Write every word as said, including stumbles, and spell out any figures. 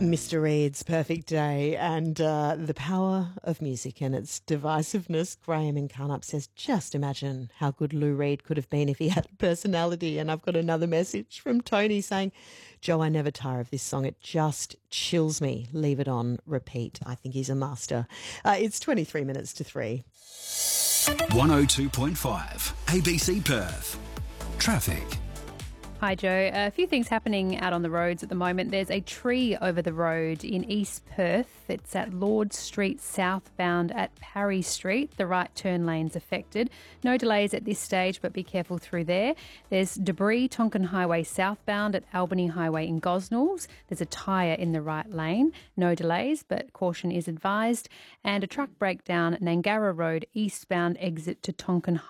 Mister Reed's Perfect Day and uh, the power of music and its divisiveness. Graham in Carnup says, just imagine how good Lou Reed could have been if he had a personality. And I've got another message from Tony saying, Joe, I never tire of this song. It just chills me. Leave it on repeat. I think he's a master. Uh, it's twenty-three minutes to three. one oh two point five A B C Perth. Traffic. Hi Joe, a few things happening out on the roads at the moment. There's a tree over the road in East Perth. It's at Lord Street southbound at Parry Street. The right turn lane's affected. No delays at this stage, but be careful through there. There's debris Tonkin Highway southbound at Albany Highway in Gosnells. There's a tyre in the right lane. No delays, but caution is advised. And a truck breakdown at Nangara Road eastbound exit to Tonkin